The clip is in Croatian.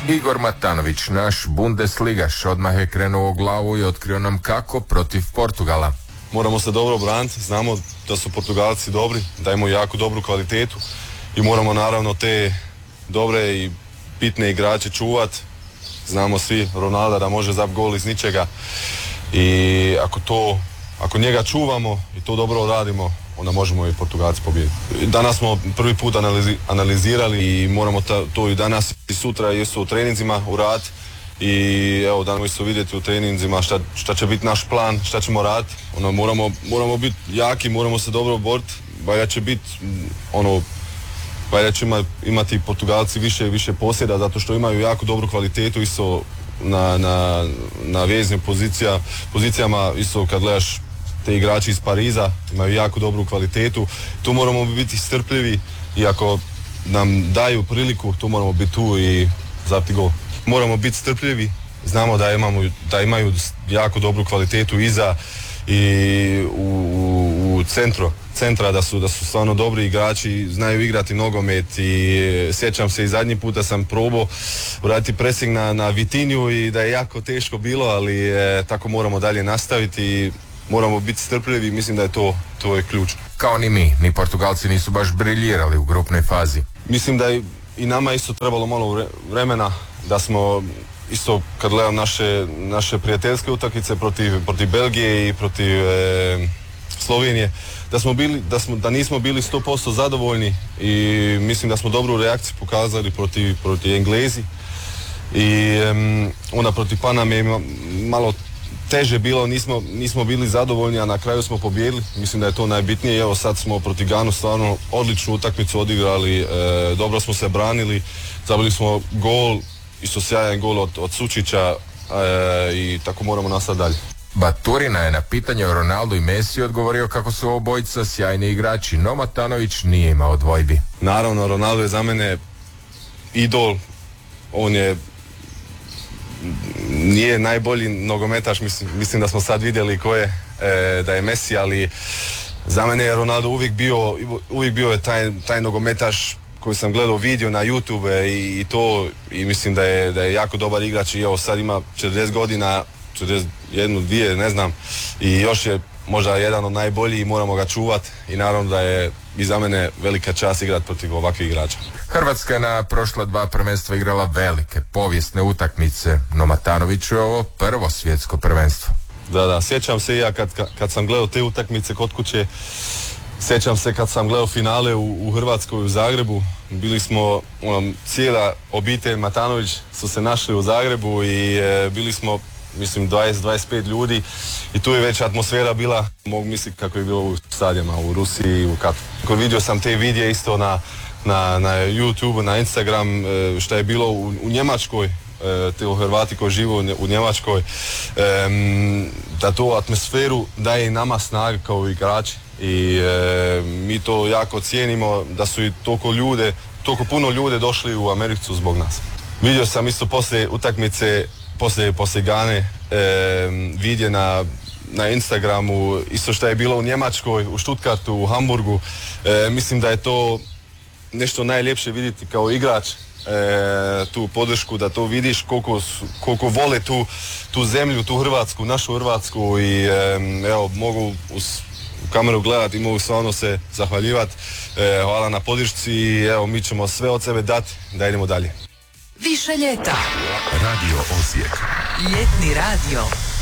Igor Matanović, naš Bundesligaš, odmah je krenuo u glavu i otkrio nam kako protiv Portugala. Moramo se dobro braniti, znamo da su Portugalci dobri, da imaju jako dobru kvalitetu i moramo naravno te dobre i bitne igrače čuvati. Znamo svi Ronalda da može zap gol iz ničega i ako njega čuvamo i to dobro radimo, onda možemo i Portugalci pobijediti. Danas smo prvi put analizirali i moramo to i danas i sutra isto u treninzima uraditi i evo danas isto vidjeti u treninzima šta će biti naš plan, šta ćemo raditi. Moramo biti jaki, moramo se dobro boriti, valjda će biti valjda će imati Portugalci više posjeda zato što imaju jako dobru kvalitetu isto na veznim pozicijama, isto kad gledaš te igrači iz Pariza, imaju jako dobru kvalitetu, tu moramo biti strpljivi i ako nam daju priliku, tu moramo biti tu i zapti gol. Moramo biti strpljivi, znamo da imaju jako dobru kvalitetu iza i u centra da su stvarno dobri igrači, znaju igrati nogomet i sjećam se i zadnji puta sam probao uraditi pressing na Vitinju i da je jako teško bilo, ali tako moramo dalje nastaviti i moramo biti strpljivi, mislim da je to je ključno. Kao ni mi, ni Portugalci nisu baš briljirali u grupnoj fazi. Mislim da je i nama isto trebalo malo vremena da smo isto kad gledam naše prijateljske utakmice protiv Belgije i protiv Slovenije, da nismo bili 100% zadovoljni i mislim da smo dobru reakciju pokazali protiv Englezi i onda protiv Paname malo teže bilo, nismo bili zadovoljni, a na kraju smo pobijedili. Mislim da je to najbitnije. Evo sad smo protiv Ganu stvarno odličnu utakmicu odigrali, dobro smo se branili, zabili smo gol, isto sjajan gol od Sučića i tako moramo nastaviti dalje. Baturina je na pitanje o Ronaldu i Messi odgovorio kako su obojica sjajni igrači, no Matanović nije imao dvojbi. Naravno, Ronaldo je za mene idol, nije najbolji nogometaš, mislim da smo sad vidjeli ko je, da je Messi, ali za mene je Ronaldo uvijek bio je taj nogometaš koji sam gledao video na YouTube i mislim da je jako dobar igrač i evo sad ima 40 godina, 41, 2, ne znam, i još je možda jedan od najboljih i moramo ga čuvati i naravno da je i za mene velika čast igrati protiv ovakvih igrača. Hrvatska je na prošla 2 prvenstva igrala velike, povijesne utakmice, no Matanoviću je ovo prvo svjetsko prvenstvo. Da, sjećam se i ja kad sam gledao te utakmice kod kuće, sjećam se kad sam gledao finale u Hrvatskoj u Zagrebu, bili smo, cijela obitelj Matanović su se našli u Zagrebu i bili smo, mislim, 20-25 ljudi i tu je već atmosfera bila, mogu misliti kako je bilo u stadionima u Rusiji i u Katru. Vidio sam te vidje isto na YouTube, na Instagram, šta je bilo u Njemačkoj, te Hrvati koji žive u Njemačkoj, da tu atmosferu daje i nama snaga kao igrači i mi to jako cijenimo da su i toliko puno ljude došli u Ameriku zbog nas. Vidio sam isto poslije utakmice, poslije Gane, vidje na Instagramu, isto što je bilo u Njemačkoj, u Stuttgartu, u Hamburgu. Mislim da je to nešto najljepše vidjeti kao igrač, tu podršku, da to vidiš koliko vole tu zemlju, tu Hrvatsku, našu Hrvatsku i evo, mogu u kameru gledati i mogu stvarno se zahvaljivati. Hvala na podršci i evo, mi ćemo sve od sebe dati da idemo dalje. Više ljeta. Radio Osijek. Ljetni radio.